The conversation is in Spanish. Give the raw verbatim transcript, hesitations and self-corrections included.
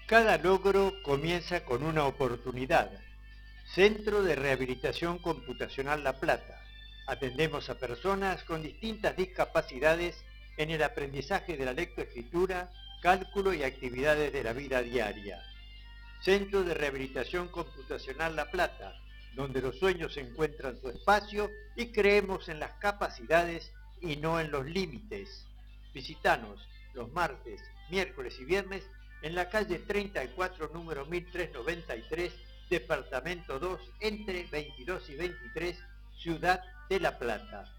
Cada logro comienza con una oportunidad. Centro de Rehabilitación Computacional La Plata. Atendemos a personas con distintas discapacidades en el aprendizaje de la lectoescritura, cálculo y actividades de la vida diaria. Centro de Rehabilitación Computacional La Plata, donde los sueños encuentran su espacio y creemos en las capacidades y no en los límites. Visítanos los martes, miércoles y viernes en la calle treinta y cuatro, número mil trescientos noventa y tres, departamento dos, entre veintidós y veintitrés, Ciudad de La Plata.